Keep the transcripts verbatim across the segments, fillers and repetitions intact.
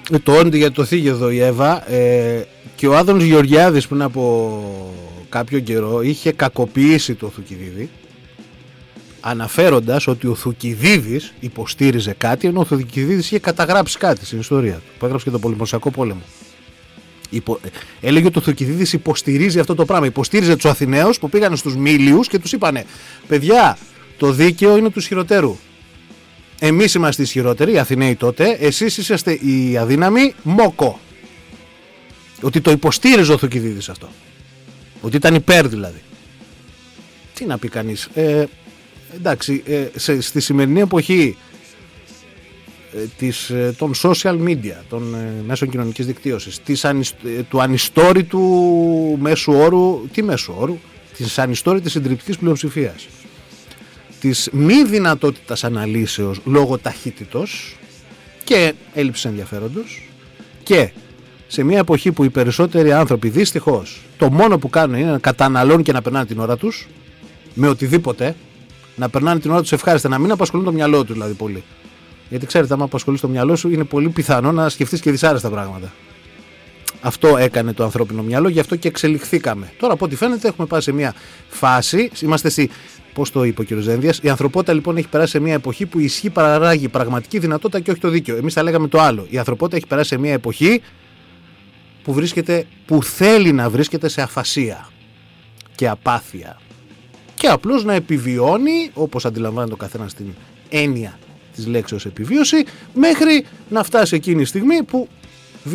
Το όντι για το θίγει εδώ η Εύα, ε, και ο Άδωνης Γεωργιάδης πριν από κάποιο καιρό είχε κακοποιήσει το Θουκυδίδη, αναφέροντας ότι ο Θουκυδίδης υποστήριζε κάτι, ενώ ο Θουκυδίδης είχε καταγράψει κάτι στην ιστορία του, που έγραψε και τον Πολυμορσιακό πόλεμο. Υπο... Έλεγε ότι ο Θουκυδίδης υποστηρίζει αυτό το πράγμα. Υποστήριζε τους Αθηναίους που πήγαν στους Μήλιους και τους είπανε: παιδιά, το δίκαιο είναι του ισχυροτέρου. Εμείς είμαστε ισχυρότεροι, οι Αθηναίοι τότε, εσείς είσαστε οι αδύναμοι, μόκο. Ότι το υποστήριζε ο Θουκυδίδης αυτό. Ότι ήταν υπέρ δηλαδή. Τι να πει κανείς. Ε, εντάξει, ε, σε, στη σημερινή εποχή ε, της, ε, των social media, των ε, μέσων κοινωνικής δικτύωσης, της, ανισ, ε, του ανιστόρητου μέσου όρου, τι μέσου όρου, της ανιστόρητης συντριπτικής πλειοψηφίας, της μη δυνατότητας αναλύσεως λόγω ταχύτητος και έλλειψης ενδιαφέροντος, και σε μια εποχή που οι περισσότεροι άνθρωποι δυστυχώς το μόνο που κάνουν είναι να καταναλώνουν και να περνάνε την ώρα τους με οτιδήποτε, να περνάνε την ώρα τους ευχάριστα, να μην απασχολούν το μυαλό τους δηλαδή πολύ. Γιατί ξέρετε, άμα απασχολείς το μυαλό σου είναι πολύ πιθανό να σκεφτείς και δυσάρεστα πράγματα. Αυτό έκανε το ανθρώπινο μυαλό, γι' αυτό και εξελιχθήκαμε. Τώρα από ό,τι φαίνεται έχουμε πάει σε μια φάση, είμαστε στη, πώς το είπε ο κ. Ζένδιας, η ανθρωπότητα λοιπόν έχει περάσει σε μια εποχή που η ισχύ παράγει πραγματική δυνατότητα και όχι το δίκαιο. Εμείς θα λέγαμε το άλλο. Η ανθρωπότητα έχει περάσει σε μια εποχή που, βρίσκεται, που θέλει να βρίσκεται σε αφασία και απάθεια. Και απλώς να επιβιώνει, όπως αντιλαμβάνεται ο καθένας την έννοια της λέξεως επιβίωση, μέχρι να φτάσει εκείνη η στιγμή που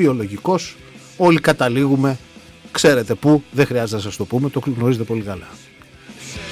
βιολογικώς όλοι καταλήγουμε, ξέρετε πού, δεν χρειάζεται να σας το πούμε, το γνωρίζετε πολύ καλά.